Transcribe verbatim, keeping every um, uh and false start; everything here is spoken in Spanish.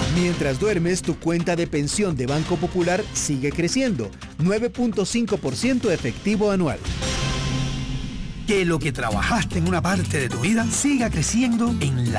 Mientras duermes, tu cuenta de pensión de Banco Popular sigue creciendo, nueve punto cinco por ciento efectivo anual. Que lo que trabajaste en una parte de tu vida siga creciendo en la